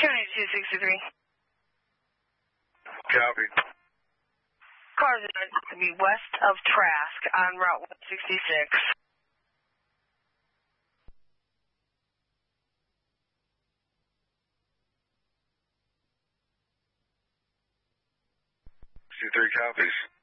County 263. Copy. Cars are to be west of Trask on Route 166. 63 copies.